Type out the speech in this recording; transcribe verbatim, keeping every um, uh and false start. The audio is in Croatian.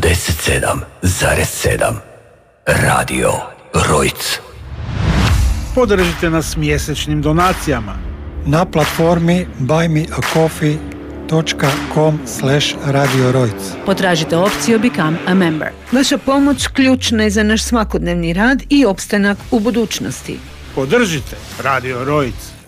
osamdeset sedam zarez sedam Radio Rojc. Podržite nas mjesečnim donacijama na platformi buy me a coffee dot com slash radio rojc. Potražite opciju Become a Member. Vaša pomoć ključna je za naš svakodnevni rad i opstanak u budućnosti. Podržite Radio Rojc.